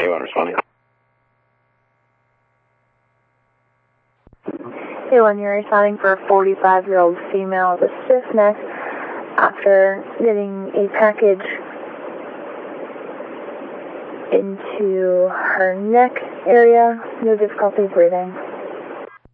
A1 responding. A1, you're responding for a 45-year-old female with a stiff neck after getting a package into her neck area, no difficulty breathing.